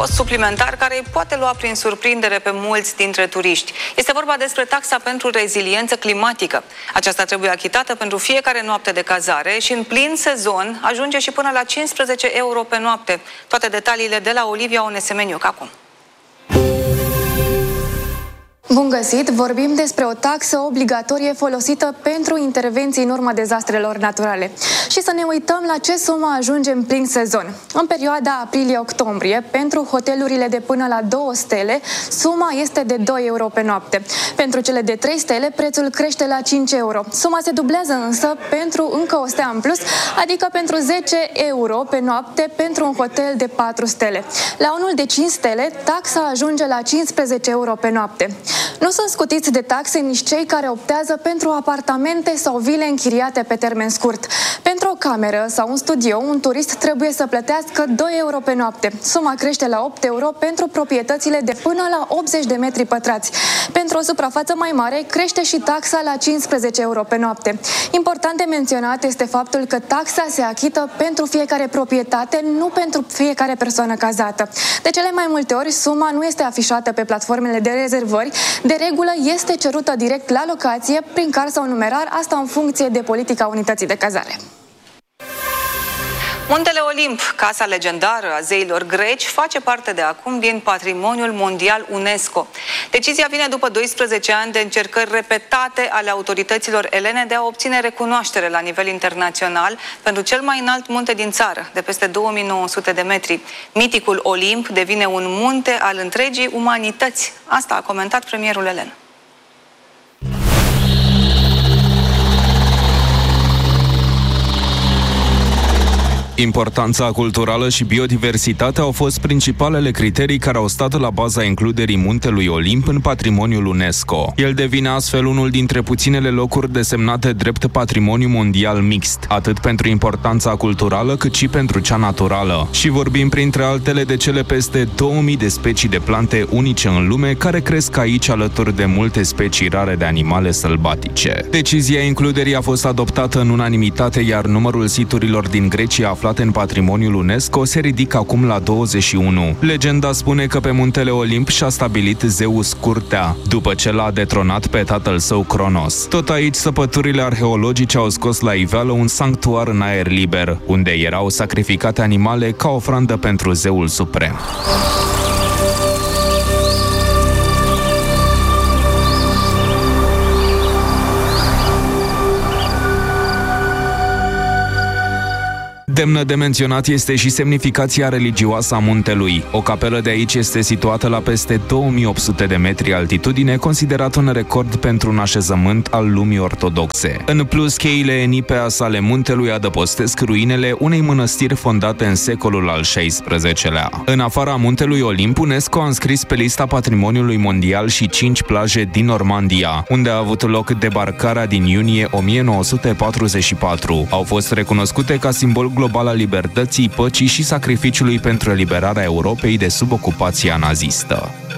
cost suplimentar care îi poate lua prin surprindere pe mulți dintre turiști. Este vorba despre taxa pentru reziliență climatică. Aceasta trebuie achitată pentru fiecare noapte de cazare și în plin sezon ajunge și până la 15 euro pe noapte. Toate detaliile de la Olivia Onesemeniuc acum. Bun găsit! Vorbim despre o taxă obligatorie folosită pentru intervenții în urma dezastrelor naturale. Și să ne uităm la ce sumă ajunge în plin sezon. În perioada aprilie-octombrie, pentru hotelurile de până la 2 stele, suma este de 2 euro pe noapte. Pentru cele de 3 stele, prețul crește la 5 euro. Suma se dublează însă pentru încă o stea în plus, adică pentru 10 euro pe noapte pentru un hotel de 4 stele. La unul de 5 stele, taxa ajunge la 15 euro pe noapte. Nu sunt scutiți de taxe nici cei care optează pentru apartamente sau vile închiriate pe termen scurt. Pentru o cameră sau un studio, un turist trebuie să plătească 2 euro pe noapte. Suma crește la 8 euro pentru proprietățile de până la 80 de metri pătrați. Pentru o suprafață mai mare, crește și taxa la 15 euro pe noapte. Important de menționat este faptul că taxa se achită pentru fiecare proprietate, nu pentru fiecare persoană cazată. De cele mai multe ori, suma nu este afișată pe platformele de rezervări. De regulă este cerută direct la locație, prin card sau numerar, asta în funcție de politica unității de cazare. Muntele Olimp, casa legendară a zeilor greci, face parte de acum din Patrimoniul Mondial UNESCO. Decizia vine după 12 ani de încercări repetate ale autorităților elene de a obține recunoaștere la nivel internațional pentru cel mai înalt munte din țară, de peste 2900 de metri. Miticul Olimp devine un munte al întregii umanități. Asta a comentat premierul elen. Importanța culturală și biodiversitatea au fost principalele criterii care au stat la baza includerii muntelui Olimp în patrimoniul UNESCO. El devine astfel unul dintre puținele locuri desemnate drept patrimoniu mondial mixt, atât pentru importanța culturală cât și pentru cea naturală. Și vorbim printre altele de cele peste 2000 de specii de plante unice în lume care cresc aici alături de multe specii rare de animale sălbatice. Decizia includerii a fost adoptată în unanimitate, iar numărul siturilor din Grecia aflate în patrimoniul UNESCO se ridică acum la 21. Legenda spune că pe muntele Olimp și-a stabilit Zeus curtea, după ce l-a detronat pe tatăl său Cronos. Tot aici, săpăturile arheologice au scos la iveală un sanctuar în aer liber, unde erau sacrificate animale ca ofrandă pentru Zeul suprem. Demnă de menționat este și semnificația religioasă a muntelui. O capelă de aici este situată la peste 2800 de metri altitudine, considerat un record pentru un așezământ al lumii ortodoxe. În plus, cheile Enipeas ale muntelui adăpostesc ruinele unei mănăstiri fondate în secolul al XVI-lea. În afara muntelui Olimp, UNESCO a înscris pe lista patrimoniului mondial și 5 plaje din Normandia, unde a avut loc debarcarea din iunie 1944. Au fost recunoscute ca simbol global al libertății, păcii și sacrificiului pentru eliberarea Europei de sub ocupația nazistă.